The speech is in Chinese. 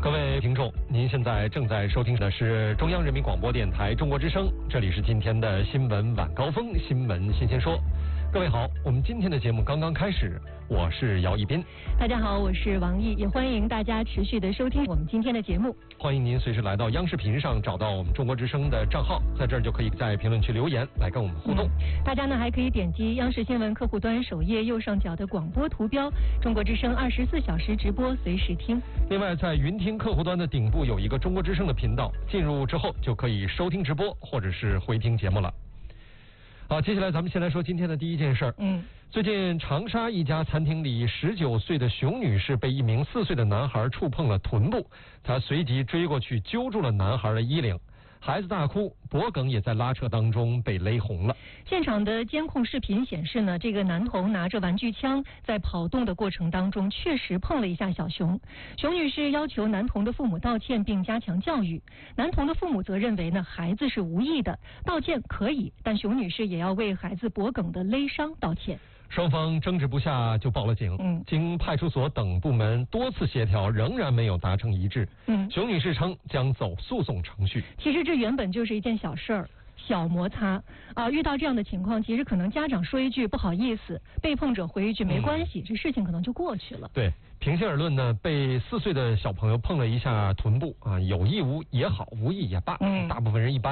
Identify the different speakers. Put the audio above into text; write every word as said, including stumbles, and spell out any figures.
Speaker 1: 各位听众，您现在正在收听的是中央人民广播电台中国之声，这里是今天的新闻晚高峰，新闻新鲜说。各位好，我们今天的节目刚刚开始，我是姚一斌。
Speaker 2: 大家好，我是王毅，也欢迎大家持续的收听我们今天的节目。
Speaker 1: 欢迎您随时来到央视频上找到我们中国之声的账号，在这儿就可以在评论区留言来跟我们互动。
Speaker 2: 嗯、大家呢还可以点击央视新闻客户端首页右上角的广播图标，中国之声二十四小时直播，随时听。
Speaker 1: 另外，在云听客户端的顶部有一个中国之声的频道，进入之后就可以收听直播或者是回听节目了。好，接下来咱们先来说今天的第一件事儿。
Speaker 2: 嗯，
Speaker 1: 最近长沙一家餐厅里，十九岁的熊女士被一名四岁的男孩触碰了臀部，她随即追过去揪住了男孩的衣领，孩子大哭，脖梗也在拉扯当中被勒红了。
Speaker 2: 现场的监控视频显示呢，这个男童拿着玩具枪在跑动的过程当中确实碰了一下小熊。熊女士要求男童的父母道歉并加强教育，男童的父母则认为呢，孩子是无意的，道歉可以，但熊女士也要为孩子脖梗的勒伤道歉。
Speaker 1: 双方争执不下就报了警，
Speaker 2: 嗯，
Speaker 1: 经派出所等部门多次协调，仍然没有达成一致。
Speaker 2: 嗯，
Speaker 1: 熊女士称将走诉讼程序。
Speaker 2: 其实这原本就是一件小事儿。小摩擦啊，遇到这样的情况，其实可能家长说一句不好意思，被碰者回一句没关系，嗯、这事情可能就过去了。
Speaker 1: 对，平心而论呢，被四岁的小朋友碰了一下臀部啊，有意无也好，无意也罢，嗯、大部分人一般